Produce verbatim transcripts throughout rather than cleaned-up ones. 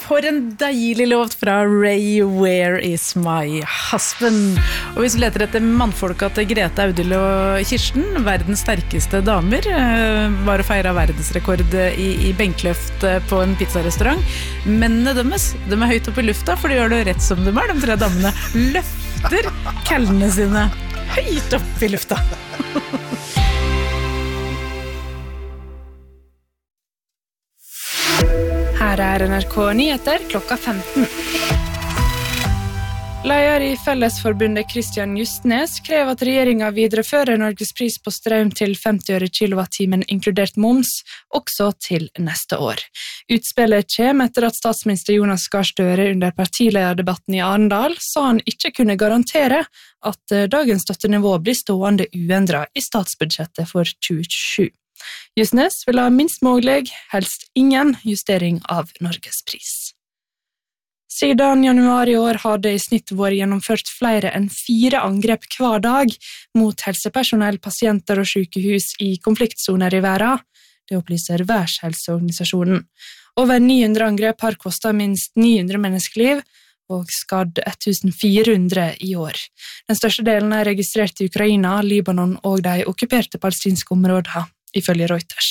For en deilig låt fra Ray, Where is my husband? Og hvis vi leter etter mannfolka til Grete, Audhild og Kirsten, verdens sterkeste damer, var å feire verdensrekord i, i benkløft på en pizzarestaurant. Mennene dømmes, de er høyt oppe i lufta, for de gjør det rett som de er. De tre damene løfter kallene sine høyt opp i lufta. Her er N R K Nyheter klokka femten. Leder i Fellesforbundet Christian Justnes krever at regjeringen viderefører Norges pris på strøm til femti øre kilowattimen inkludert moms, også til neste år. Utspillet kommer etter at statsminister Jonas Gahr Støre under partilederdebatten i Arendal sa han ikke kunne garantere at dagens støttenivå blir stående uendret i statsbudsjettet for tjue tjuesju. Justnes vil ha minst mulig, helst ingen justering av Norges pris. Siden januar i år har det i snitt vært gjennomført flere enn fire angrep hver dag mot helsepersonell, pasienter og sykehus i konfliktsoner i verden. Det opplyser Verdenshelseorganisasjonen. Over ni hundre angrep har kostet minst ni hundre menneskeliv og skadd fjorten hundre i år. Den største delen er registrert i Ukraina, Libanon og de okkuperte palestinske områdene, ifølge Reuters.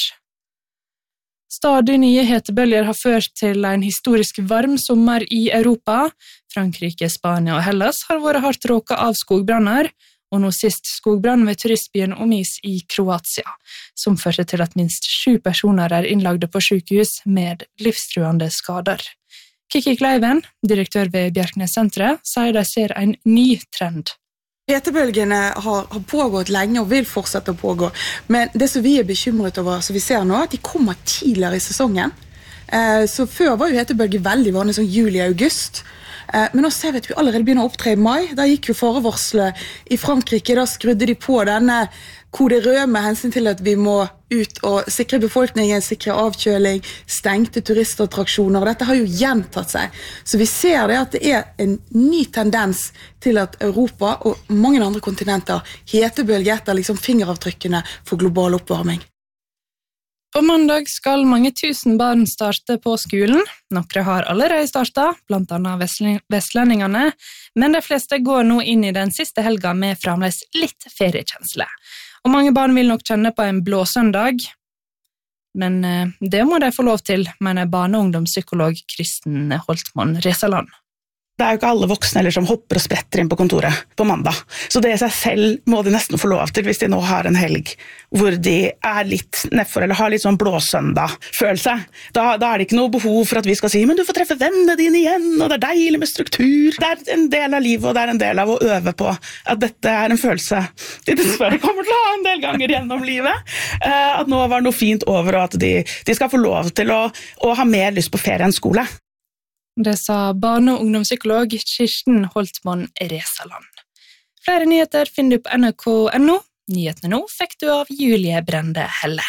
Stadig nye hetebølger har ført til en historisk varm sommer i Europa. Frankrike, Spania og Hellas har vært hardt råket av skogbranner, og nå sist skogbrann ved turistbyen Omis i Kroatia, som førte til at minst sju personer er innlagde på sykehus med livstruende skader. Kiki Kleiven, direktør ved Bjerknessenteret, sier de ser en ny trend. Hetebølgene har, har pågått lenge og vil fortsette å pågå, men det som vi er bekymret over, som vi ser nå, at de kommer tidligere i sesongen. Eh, så før var jo hetebølge veldig vanlig, sånn juli-august, eh, men nå ser vi at vi allerede begynner å opptre i mai. Da gikk jo forvarslet i Frankrike, da skrudde de på denne kode rød med hensyn til at vi må ut og sikre befolkningen, sikre avkjøling, stengte turistattraksjoner, og dette har jo gjentatt seg. Så vi ser det at det er en ny tendens til at Europa og mange andre kontinenter hetebølger etter liksom fingeravtrykkene for global oppvarming. På mandag skal mange tusen barn starte på skolen. Noen har allerede startet, blant annet vestlendingene, men de fleste går nå inn i den siste helga med fremdeles litt feriekjensle. Og mange barn vil nok kjenne på en blå søndag, men det må de få lov til, mener barne- og ungdomspsykolog Kristen Holtmann Resaland. Det er jo ikke alle voksne eller som hopper og spretter inn på kontoret på mandag. Så det i seg selv må de nesten få lov til hvis de nå har en helg hvor de er litt nedfor eller har litt sånn blåsøndag-følelse. Da, da er det ikke noe behov for at vi skal si men du får treffe vennene dine igjen, og det er deilig med struktur. Det er en del av livet, og det er en del av å øve på at dette er en følelse de dessverre kommer til å ha en del ganger gjennom livet. At nå var noe fint over, og at de, de skal få lov til å, å ha mer lyst på ferie enn skole. Det sa barne- og ungdomspsykolog Kirsten Holtmann Resaland. Flere nyheter finner du på N R K punktum N O. Nyhetene nå fikk du av Julie Brende Helle.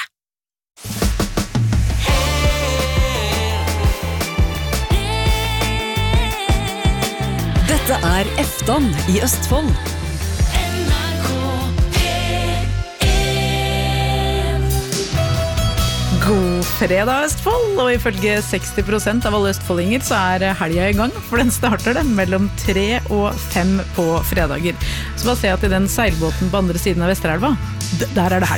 Dette er Efton i Østfold. God fredag, Østfold, og ifølge seksti prosent av alle østfoldinger så er helga i gang, for den starter det mellom tre og fem på fredager. Så bare se at i den seilbåten på andre siden av Vesterelva, der er det helg.